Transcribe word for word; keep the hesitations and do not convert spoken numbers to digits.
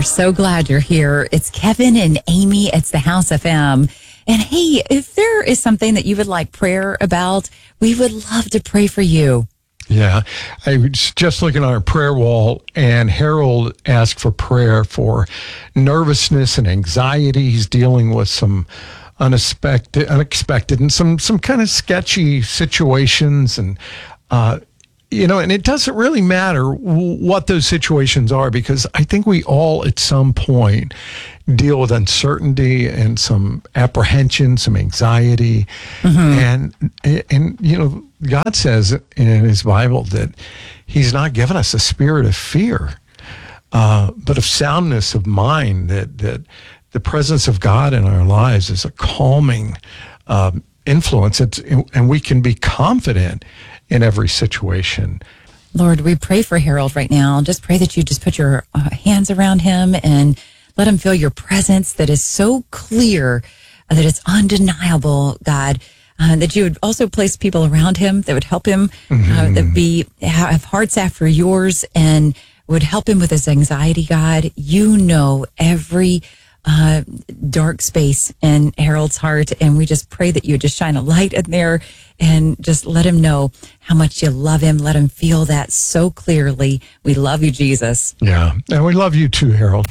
We're so glad you're here. It's Kevin and Amy. It's the House F M. And hey, if there is something that you would like prayer about, we would love to pray for you. Yeah, I was just looking on our prayer wall, and Harold asked for prayer for nervousness and anxiety. He's dealing with some unexpected, unexpected and some, some kind of sketchy situations. And, uh, you know, and it doesn't really matter what those situations are, because I think we all at some point deal with uncertainty and some apprehension, some anxiety. Mm-hmm. And, and, you know, God says in his Bible that he's not given us a spirit of fear, uh, but of soundness of mind, that, that the presence of God in our lives is a calming um, influence. It's, and we can be confident in every situation. Lord, we pray for Harold right now. Just pray that you just put your uh, hands around him and let him feel your presence that is so clear, uh, that it's undeniable, God. Uh, that you would also place people around him that would help him, mm-hmm. uh, that be have hearts after yours and would help him with his anxiety, God. You know every uh, dark space in Harold's heart, and we just pray that you just shine a light in there and just let him know how much you love him. Let him feel that so clearly. We love you, Jesus. Yeah, and we love you too, Harold.